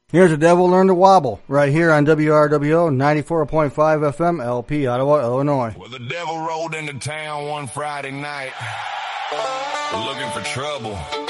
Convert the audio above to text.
Here's the devil learn to wobble right here on WRWO 94.5 FM LP, Ottawa, Illinois. Well, the devil rolled into town one Friday night looking for trouble.